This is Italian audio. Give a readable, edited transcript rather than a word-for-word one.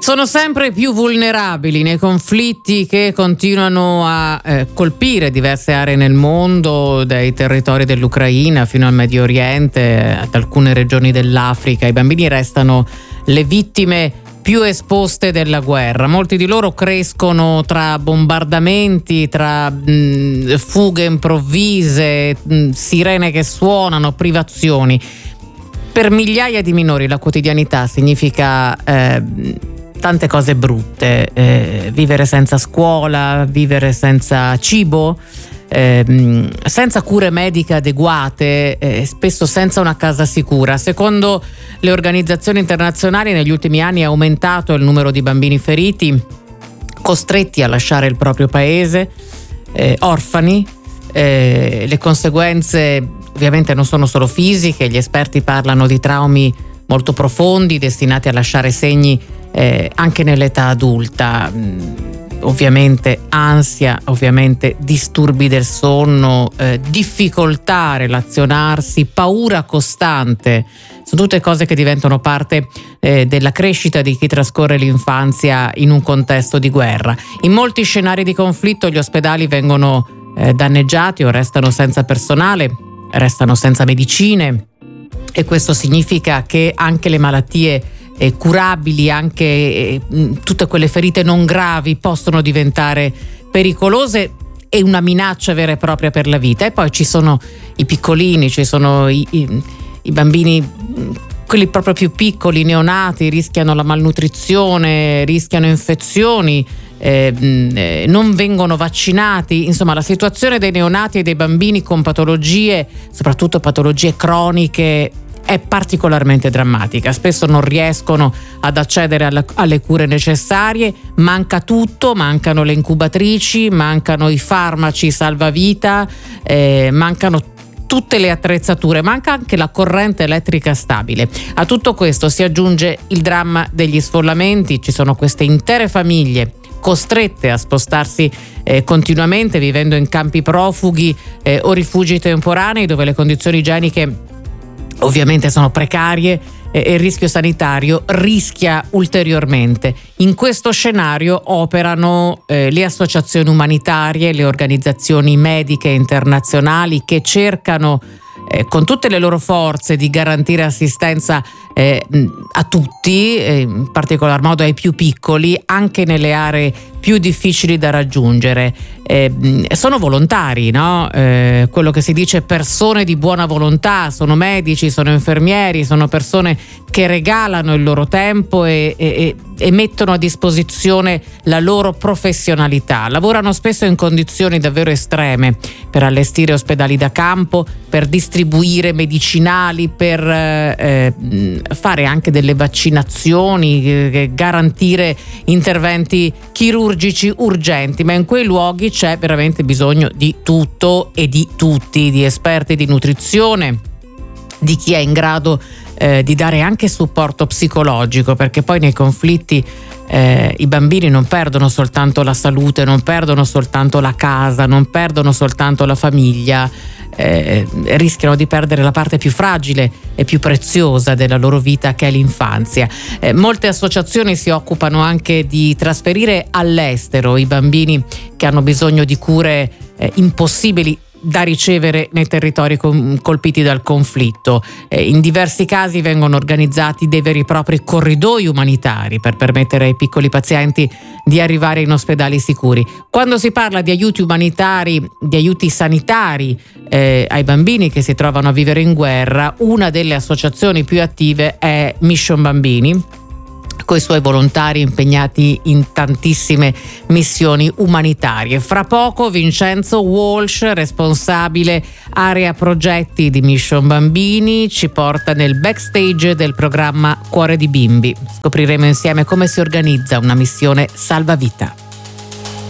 Sono sempre più vulnerabili nei conflitti che continuano a colpire diverse aree nel mondo, dai territori dell'Ucraina fino al Medio Oriente, ad alcune regioni dell'Africa. I bambini restano le vittime più esposte della guerra. Molti di loro crescono tra bombardamenti, tra fughe improvvise, sirene che suonano, privazioni. Per migliaia di minori la quotidianità significa tante cose brutte, vivere senza scuola, vivere senza cibo, senza cure mediche adeguate, spesso senza una casa sicura. Secondo le organizzazioni internazionali negli ultimi anni è aumentato il numero di bambini feriti, costretti a lasciare il proprio paese, orfani. Le conseguenze ovviamente non sono solo fisiche, gli esperti parlano di traumi molto profondi destinati a lasciare segni anche nell'età adulta. Ovviamente ansia, ovviamente disturbi del sonno, difficoltà a relazionarsi, paura costante. Sono tutte cose che diventano parte della crescita di chi trascorre l'infanzia in un contesto di guerra. In molti scenari di conflitto gli ospedali vengono danneggiati o restano senza personale, restano senza medicine, e questo significa che anche le malattie curabili, anche tutte quelle ferite non gravi possono diventare pericolose e una minaccia vera e propria per la vita. E poi ci sono i piccolini, ci sono i bambini, quelli proprio più piccoli, neonati, rischiano la malnutrizione, rischiano infezioni, non vengono vaccinati. Insomma, la situazione dei neonati e dei bambini con patologie, soprattutto patologie croniche, è particolarmente drammatica. Spesso non riescono ad accedere alle cure necessarie, manca tutto, mancano le incubatrici, mancano i farmaci salvavita, mancano tutte le attrezzature, manca anche la corrente elettrica stabile. A tutto questo si aggiunge il dramma degli sfollamenti. Ci sono queste intere famiglie costrette a spostarsi continuamente, vivendo in campi profughi o rifugi temporanei, dove le condizioni igieniche ovviamente sono precarie e il rischio sanitario rischia ulteriormente. In questo scenario operano le associazioni umanitarie, le organizzazioni mediche internazionali che cercano con tutte le loro forze di garantire assistenza a tutti, in particolar modo ai più piccoli, anche nelle aree più difficili da raggiungere. Sono volontari, no? Quello che si dice persone di buona volontà, sono medici, sono infermieri, sono persone che regalano il loro tempo e mettono a disposizione la loro professionalità. Lavorano spesso in condizioni davvero estreme per allestire ospedali da campo, per distribuire medicinali, per fare anche delle vaccinazioni, garantire interventi chirurgici urgenti, ma in quei luoghi c'è veramente bisogno di tutto e di tutti, di esperti di nutrizione, di chi è in grado di dare anche supporto psicologico, perché poi nei conflitti i bambini non perdono soltanto la salute, non perdono soltanto la casa, non perdono soltanto la famiglia, rischiano di perdere la parte più fragile e più preziosa della loro vita, che è l'infanzia. Molte associazioni si occupano anche di trasferire all'estero i bambini che hanno bisogno di cure impossibili da ricevere nei territori colpiti dal conflitto. In diversi casi vengono organizzati dei veri e propri corridoi umanitari per permettere ai piccoli pazienti di arrivare in ospedali sicuri. Quando si parla di aiuti umanitari, di aiuti sanitari ai bambini che si trovano a vivere in guerra, una delle associazioni più attive è Mission Bambini, con i suoi volontari impegnati in tantissime missioni umanitarie. Fra poco Vincenzo Walsh, responsabile area progetti di Mission Bambini, ci porta nel backstage del programma Cuore di Bimbi. Scopriremo insieme come si organizza una missione salvavita.